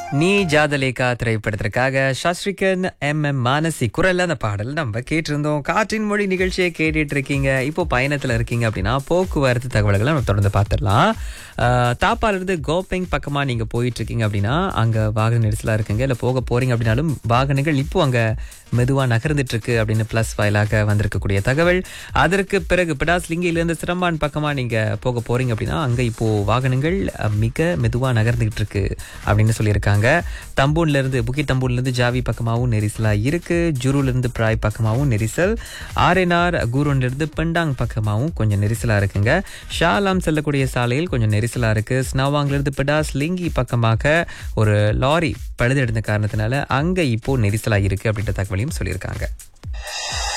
நீ ஜாதலேகா திரைப்படத்திற்காக சாஸ்திரிகன் மானசி குரல்ல அந்த பாடல் நம்ம கேட்டிருந்தோம். காற்றின் மொழி நிகழ்ச்சியை கேட்டுட்டு இருக்கீங்க. இப்போ பயணத்துல இருக்கீங்க அப்படின்னா போக்குவரத்து தகவல்களை நம்ம தொடர்ந்து பார்த்துடலாம். தாப்பால இருந்து கோபெங் பக்கமா நீங்க போயிட்டு இருக்கீங்க அப்படின்னா அங்க வாகன நெரிசலா இருக்குங்க. இல்ல போக போறீங்க அப்படின்னாலும் வாகனங்கள் இப்போ அங்க மெதுவா நகர்ந்துட்டு இருக்கு அப்படின்னு பிளஸ் வாயிலாக வந்திருக்கக்கூடிய தகவல். அதற்கு பிறகு பிடாஸ்லிங்கிலிருந்து சிரம்பான் பக்கமா நீங்க போக போறீங்க அப்படின்னா அங்க இப்போ வாகனங்கள் மிக மெதுவா நகர்ந்துகிட்டு இருக்கு அப்படின்னு சொல்லியிருக்காங்க. தம்பூன்ல இருந்து புக்கிட் தம்பூன்ல இருந்து ஜாவி பக்கமாவும் நெரிசலா இருக்கு. ஜுருல இருந்து பிராய் பக்கமாவும் நெரிசல். ஆர்என்ஆர் கூரோன்ல இருந்து பெண்டாங் பக்கமாவும் கொஞ்சம் நெரிசலா இருக்குங்க. ஷாலாம் செல்லக்கூடிய சாலையில் கொஞ்சம் நெரிசலா இருக்கு. ஸ்னவாங்ல இருந்து பிடாஸ்லிங்கி பக்கமாக ஒரு லாரி பழுது எடுத்த காரணத்தினால அங்க இப்போ நெரிசலா இருக்கு அப்படின்ற தகவலையும் சொல்லியிருக்காங்க.